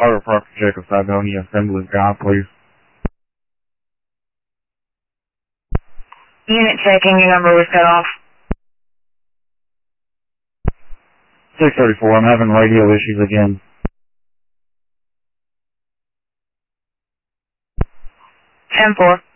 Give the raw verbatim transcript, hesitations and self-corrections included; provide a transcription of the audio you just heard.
Ohio Park Jacob Sidonia, Assembly God, please. Unit checking, your number was cut off. six thirty-four, I'm having radio issues again. ten four.